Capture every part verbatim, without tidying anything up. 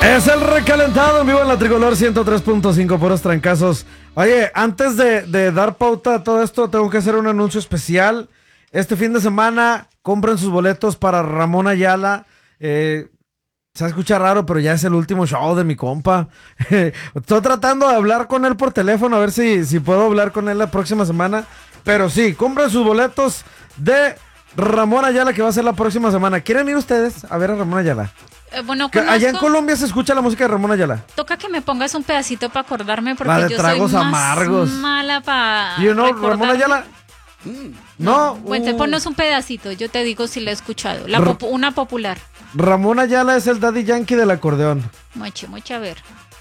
Es el recalentado en vivo en la Tricolor ciento tres punto cinco, puros trancazos. Oye, antes de, de dar pauta a todo esto, tengo que hacer un anuncio especial. Este fin de semana, compren sus boletos para Ramón Ayala. Eh, se escucha raro, pero ya es el último show de mi compa. Estoy tratando de hablar con él por teléfono, a ver si, si puedo hablar con él la próxima semana. Pero sí, compren sus boletos de Ramón Ayala, que va a ser la próxima semana. ¿Quieren ir ustedes a ver a Ramón Ayala? Eh, bueno, conozco, allá en Colombia se escucha la música de Ramón Ayala. Toca que me pongas un pedacito para acordarme, porque la de yo tragos soy más amargos. mala para you know, Ramón Ayala. Mm. No. Bueno, uh, ponnos un pedacito, yo te digo si la he escuchado. La R- popu- una popular. Ramón Ayala es el Daddy Yankee del acordeón. Mucho, mucho, a ver.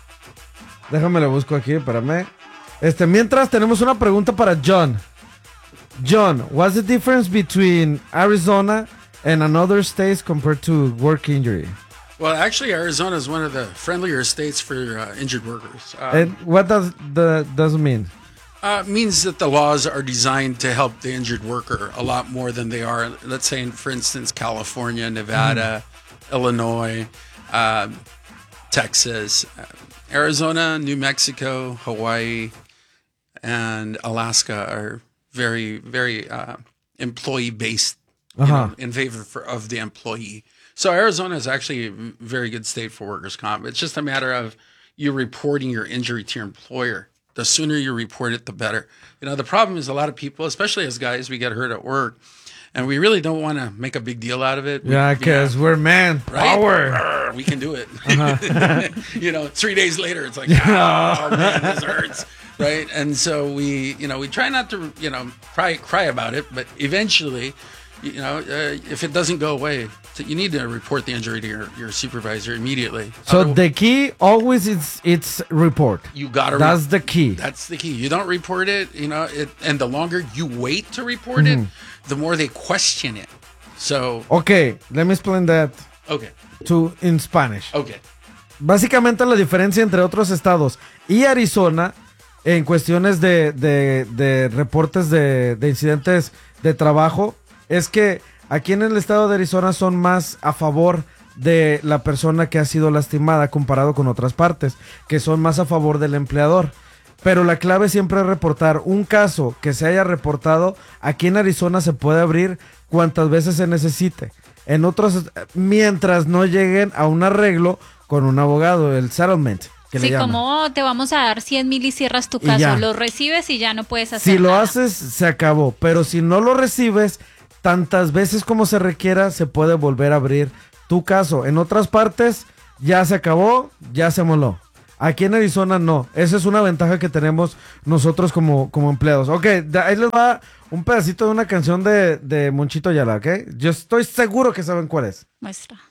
Déjame lo busco aquí, espérame. Este, mientras tenemos una pregunta para John. John, what's the difference between Arizona and another states compared to work injury? Well, actually, Arizona is one of the friendlier states for uh, injured workers. Um, And what does the does it mean? uh, means that the laws are designed to help the injured worker a lot more than they are. Let's say, in, for instance, California, Nevada, mm. Illinois, uh, Texas, uh, Arizona, New Mexico, Hawaii, and Alaska are very, very uh, employee-based, you Uh-huh. know, in favor for, of the employee. So Arizona is actually a very good state for workers' comp. It's just a matter of you reporting your injury to your employer. The sooner you report it, the better. You know, the problem is a lot of people, especially as guys, we get hurt at work, and we really don't want to make a big deal out of it. We, Yeah, because you know, we're man right? power. Arr, we can do it. Uh-huh. You know, three days later, it's like, oh, man, this hurts. Right. And so we, you know, we try not to, you know, cry, cry about it, but eventually, you know, uh, if it doesn't go away, you need to report the injury to your, your supervisor immediately. So Otherwise, the key always is it's report. you got to. That's the key. That's the key. You don't report it, you know, it, and the longer you wait to report Mm-hmm. it, the more they question it. So, Okay, let me explain that okay, to in Spanish. okay. Básicamente la diferencia entre otros estados y Arizona en cuestiones de, de, de reportes de, de incidentes de trabajo es que aquí en el estado de Arizona son más a favor de la persona que ha sido lastimada comparado con otras partes, que son más a favor del empleador. Pero la clave siempre es reportar un caso que se haya reportado. Aquí en Arizona se puede abrir cuantas veces se necesite. En otros, mientras no lleguen a un arreglo con un abogado, el settlement. Que Sí, le llaman. como oh, te vamos a dar cien mil y cierras tu Y caso, ya. lo recibes y ya no puedes hacer Si lo nada. haces, se acabó. Pero si no lo recibes, tantas veces como se requiera, se puede volver a abrir tu caso. En otras partes, ya se acabó, ya se moló. Aquí en Arizona no. Esa es una ventaja que tenemos nosotros como, como empleados. Ok, de ahí les va un pedacito de una canción de, de Monchito Ayala, ¿ok? Yo estoy seguro que saben cuál es. Muestra.